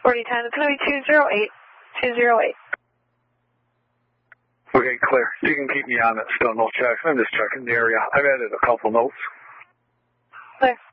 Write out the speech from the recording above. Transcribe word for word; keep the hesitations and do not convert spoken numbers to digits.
forty ten, it's going to be two zero eight, two zero eight. Okay, clear. You can keep me on it still, no checks. I'm just checking the area. I've added a couple notes. Clear.